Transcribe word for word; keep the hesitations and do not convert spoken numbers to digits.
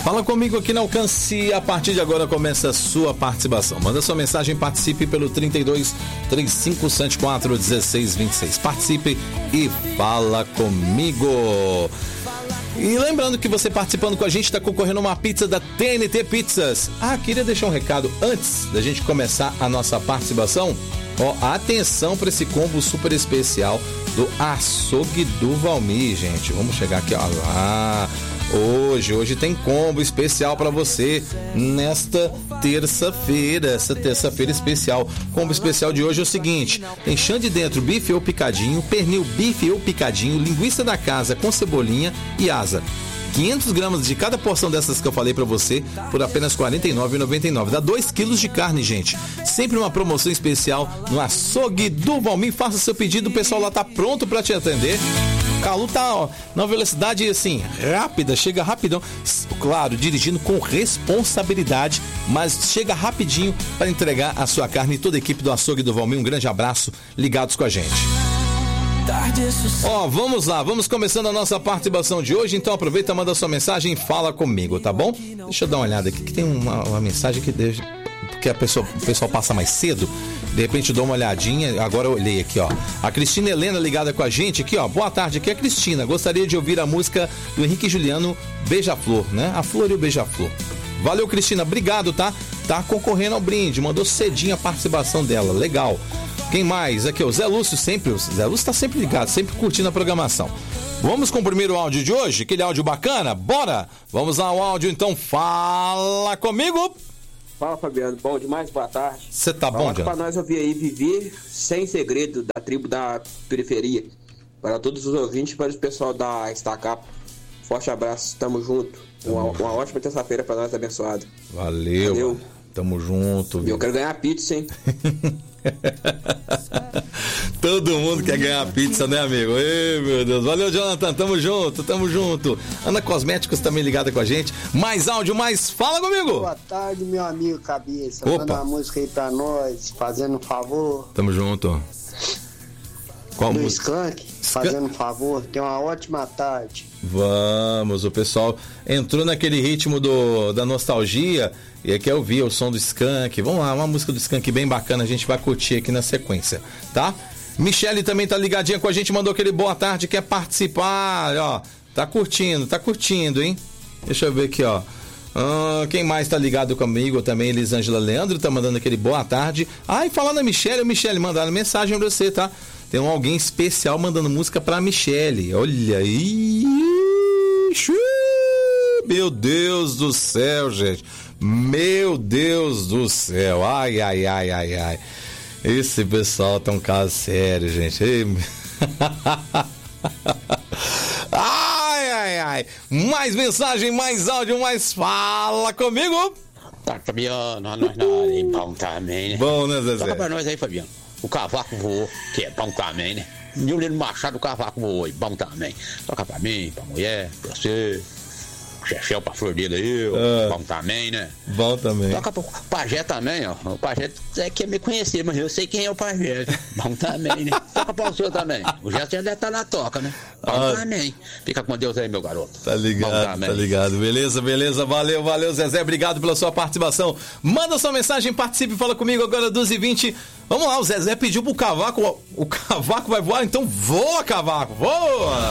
Fala comigo aqui no Alcance. A partir de agora começa a sua participação. Manda sua mensagem, participe pelo trinta e dois, trinta e cinco, setenta e quatro, dezesseis, vinte e seis. Participe e fala comigo. E lembrando que você participando com a gente está concorrendo a uma pizza da T N T Pizzas. Ah, queria deixar um recado antes da gente começar a nossa participação. Ó, atenção para esse combo super especial do Açougue do Valmir, gente. Vamos chegar aqui, ó lá. Hoje, hoje tem combo especial para você nesta terça-feira, essa terça-feira especial. Combo especial de hoje é o seguinte: tem chã de dentro, bife ou picadinho, pernil, bife ou picadinho, linguiça da casa com cebolinha e asa. quinhentos gramas de cada porção dessas que eu falei pra você por apenas quarenta e nove reais e noventa e nove centavos. Dá dois quilos de carne, gente. Sempre uma promoção especial no Açougue do Valmir. Faça seu pedido, o pessoal lá tá pronto pra te atender. Calu tá, ó, na velocidade, assim, rápida, chega rapidão. Claro, dirigindo com responsabilidade, mas chega rapidinho para entregar a sua carne. E toda a equipe do Açougue do Valmir, um grande abraço, ligados com a gente. Ó, oh, vamos lá, vamos começando a nossa participação de hoje. Então aproveita, manda sua mensagem e fala comigo, tá bom? Deixa eu dar uma olhada aqui, que tem uma, uma mensagem que deixa, porque a pessoa, o pessoal passa mais cedo. De repente eu dou uma olhadinha. Agora eu olhei aqui, ó. A Cristina Helena ligada com a gente aqui, ó. Boa tarde, aqui é a Cristina. Gostaria de ouvir a música do Henrique e Juliano, Beija-Flor, né? A Flor e o Beija-Flor. Valeu, Cristina, obrigado, tá? Tá concorrendo ao brinde, mandou cedinho a participação dela, legal. Quem mais? Aqui, o Zé Lúcio, sempre, o Zé Lúcio tá sempre ligado, sempre curtindo a programação. Vamos com o primeiro áudio de hoje, aquele áudio bacana? Bora! Vamos lá, o áudio, então, fala comigo! Fala, Fabiano, bom demais, boa tarde. Você tá bom, John? Para nós ouvir aí, Viver Sem Segredo, da tribo da periferia. Para todos os ouvintes, para o pessoal da Estacap. Forte abraço, tamo junto. Uma, uma ótima terça-feira para nós, abençoada. Valeu. Valeu. Tamo junto. Viu? Eu quero ganhar pizza, hein? Todo mundo quer ganhar pizza, né, amigo? Ei, meu Deus. Valeu, Jonathan. Tamo junto, tamo junto. Ana Cosméticos também ligada com a gente. Mais áudio, mais fala comigo. Boa tarde, meu amigo Cabeça. Opa. Manda uma música aí pra nós, fazendo um favor. Tamo junto. Qual do música? Skank, fazendo um favor. Tenha uma ótima tarde. Vamos, o pessoal entrou naquele ritmo do, da nostalgia e quer ouvir o som do Skank. Vamos lá, uma música do Skank bem bacana, a gente vai curtir aqui na sequência, tá? Michele também tá ligadinha com a gente, mandou aquele boa tarde, quer participar, ó, tá curtindo, tá curtindo, hein? Deixa eu ver aqui, ó. Ah, quem mais tá ligado comigo também? Elisângela Leandro tá mandando aquele boa tarde. Ah, e falando a Michele, Michele, mandaram mensagem pra você, tá? Tem um alguém especial mandando música pra Michele. Olha aí. Meu Deus do céu, gente. Meu Deus do céu. Ai, ai, ai, ai, ai. Esse pessoal tá um caso sério, gente. Ai, ai, ai. Mais mensagem, mais áudio, mais fala comigo. Tá, Fabiano, nós nós bom também, né? Bom, né, Zezé? Toca pra nós aí, Fabiano. O cavaco voou, que é bom também, né? Nilino Machado, o cavaco voou, bom também. Toca pra mim, pra mulher, pra você. Chechel pra flor dele aí, ah, bom também, né? Bom também. Toca pro Pajé também, ó. O Pajé é que me conhecer, mas eu sei quem é o Pajé. Bom também, né? Toca pra o seu também. O Gesto já deve estar na toca, né? Bom ah, também. Fica com Deus aí, meu garoto. Tá ligado, tá ligado. Beleza, beleza. Valeu, valeu, Zezé. Obrigado pela sua participação. Manda sua mensagem, participe, fala comigo agora, doze e vinte. Vamos lá, o Zezé pediu pro cavaco. O cavaco vai voar, então voa, cavaco, voa!